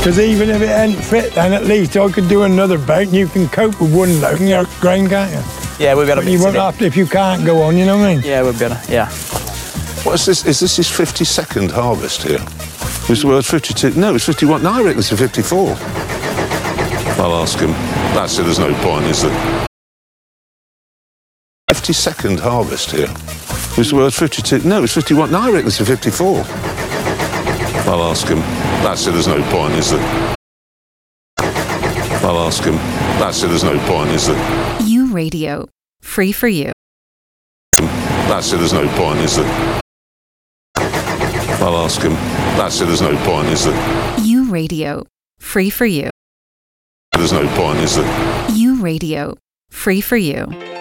Because even if it ain't fit, then at least I could do another boat and you can cope with one load and your grain, can't you? Yeah, we'll be able to You mix won't it in. have to if you can't go on, you know what I mean? Yeah, we'll be able to, yeah. What is this? Is this his 52nd harvest here? Was the word 52? No, it's 51. No, I reckon it's a 54. I'll ask him. That's it, there's no point, is there? 52nd harvest here. Was the word 52? No, it's 51. No, I reckon it's a 54. I'll ask him. That's it, there's no point, is there? I'll ask him. That's it, there's no point, is there? U Radio. Free for you. That's it, there's no point, is there? I'll ask him. That's it, there's no point, is there? U Radio. Free for you. There's no point, is there? U Radio. Free for you.